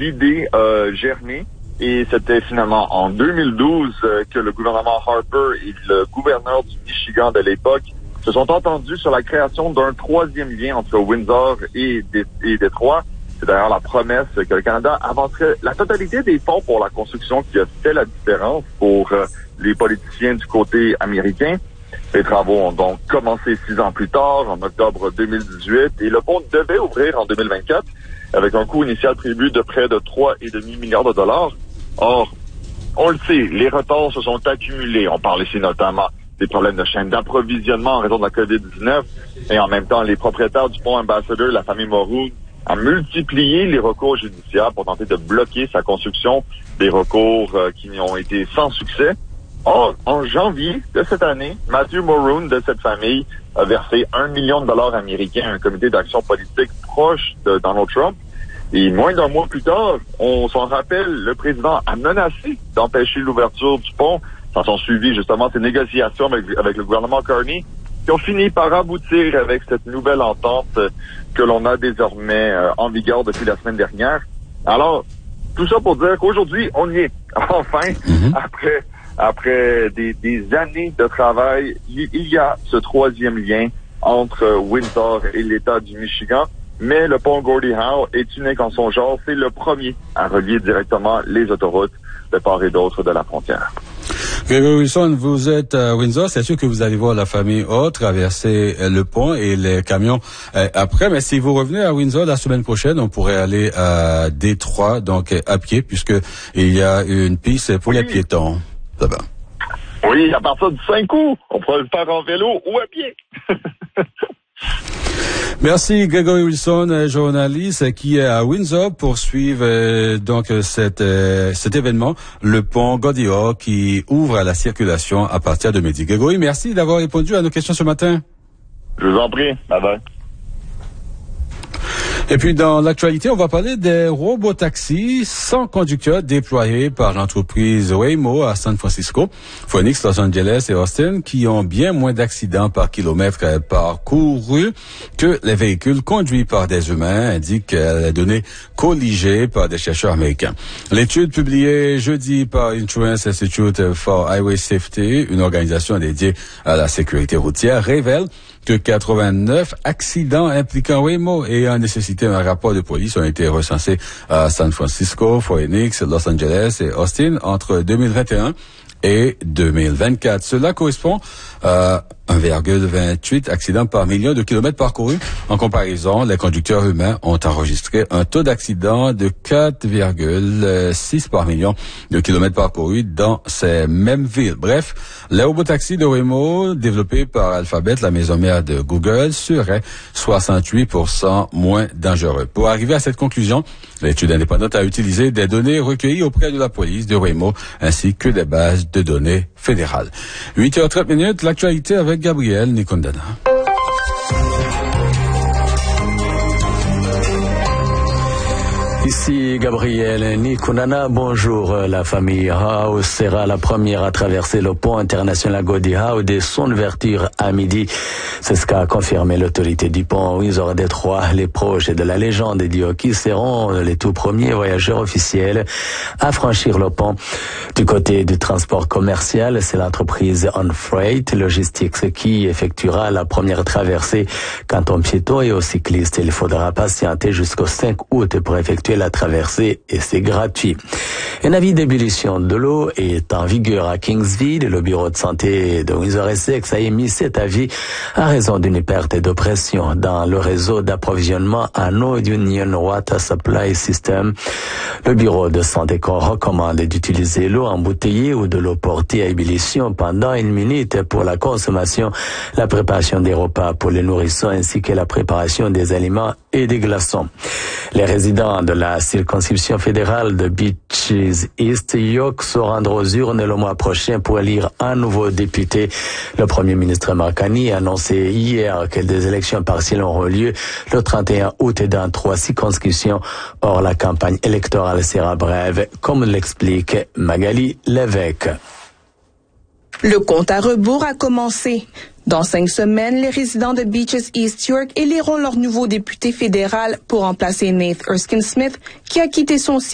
l'idée a germé et c'était finalement en 2012 que le gouvernement Harper et le gouverneur du Michigan de l'époque se sont entendus sur la création d'un troisième lien entre Windsor et Détroit. C'est d'ailleurs la promesse que le Canada avancerait la totalité des fonds pour la construction qui a fait la différence pour les politiciens du côté américain. Les travaux ont donc commencé 6 ans plus tard, en octobre 2018, et le pont devait ouvrir en 2024 avec un coût initial prévu de près de 3,5 milliards de dollars. Or, on le sait, les retards se sont accumulés. On parle ici notamment des problèmes de chaîne d'approvisionnement en raison de la COVID-19, et en même temps, les propriétaires du pont Ambassador, la famille Mulroon, a multiplié les recours judiciaires pour tenter de bloquer sa construction, des recours qui ont été sans succès. Or, en janvier de cette année, Matthew Mulroon de cette famille a versé $1 million américains à un comité d'action politique proche de Donald Trump. Et moins d'un mois plus tard, on s'en rappelle, le président a menacé d'empêcher l'ouverture du pont. Ça sont suivi justement ces négociations avec le gouvernement Carney qui ont fini par aboutir avec cette nouvelle entente que l'on a désormais en vigueur depuis la semaine dernière. Alors, tout ça pour dire qu'aujourd'hui, on y est. Enfin, après des années de travail, il y a ce troisième lien entre Windsor et l'État du Michigan. Mais le pont Gordie Howe est unique en son genre. C'est le premier à relier directement les autoroutes de part et d'autre de la frontière. Gregory Wilson, vous êtes à Windsor. C'est sûr que vous allez voir la famille Haut traverser le pont et les camions après. Mais si vous revenez à Windsor la semaine prochaine, on pourrait aller à Détroit, donc à pied, puisque il y a une piste pour les piétons. Ça va. Oui, à partir du 5 août, on pourra le faire en vélo ou à pied. Merci Gregory Wilson, journaliste qui est à Windsor pour suivre donc cet événement, le pont Gordie Howe qui ouvre à la circulation à partir de midi. Gregory, merci d'avoir répondu à nos questions ce matin. Je vous en prie. Bye bye. Et puis, dans l'actualité, on va parler des robotaxis sans conducteur déployés par l'entreprise Waymo à San Francisco, Phoenix, Los Angeles et Austin, qui ont bien moins d'accidents par kilomètre parcouru que les véhicules conduits par des humains, indiquent les données colligées par des chercheurs américains. L'étude publiée jeudi par Insurance Institute for Highway Safety, une organisation dédiée à la sécurité routière, révèle que 89 accidents impliquant Waymo et ayant nécessité un rapport de police ont été recensés à San Francisco, Phoenix, Los Angeles et Austin entre 2021 et 2024. Cela correspond à 1,28 accidents par million de kilomètres parcourus. En comparaison, les conducteurs humains ont enregistré un taux d'accident de 4,6 par million de kilomètres parcourus dans ces mêmes villes. Bref, les robotaxis de Waymo, développés par Alphabet, la maison mère de Google, seraient 68% moins dangereux. Pour arriver à cette conclusion, l'étude indépendante a utilisé des données recueillies auprès de la police de Waymo ainsi que des bases de données fédérales. 8h30, l'actualité avec Gabriel Nicondana. Ici Gabriel Nikunana, bonjour. La famille Howe sera la première à traverser le pont international Gordie Howe dès son ouverture à midi. C'est ce qu'a confirmé l'autorité du pont Windsor Détroit. Les proches de la légende du hockey seront les tout premiers voyageurs officiels à franchir le pont. Du côté du transport commercial, c'est l'entreprise On Freight Logistics qui effectuera la première traversée. Quant aux piétons et aux cyclistes, il faudra patienter jusqu'au 5 août pour effectuer la traversée et c'est gratuit. Un avis d'ébullition de l'eau est en vigueur à Kingsville. Le bureau de santé de Windsor-Essex a émis cet avis à raison d'une perte de pression dans le réseau d'approvisionnement en eau d'Union Water Supply System. Le bureau de santé recommande d'utiliser l'eau embouteillée ou de l'eau portée à ébullition pendant 1 minute pour la consommation, la préparation des repas pour les nourrissons ainsi que la préparation des aliments et des glaçons. Les résidents de la circonscription fédérale de Beaches East York se rendront aux urnes le mois prochain pour élire un nouveau député. Le premier ministre Mark Carney a annoncé hier que des élections partielles auront lieu le 31 août dans 3 circonscriptions. Or, la campagne électorale sera brève, comme l'explique Magali Lévesque. Le compte à rebours a commencé. Dans 5 semaines, les résidents de Beaches East York éliront leur nouveau député fédéral pour remplacer Nate Erskine Smith, qui a quitté son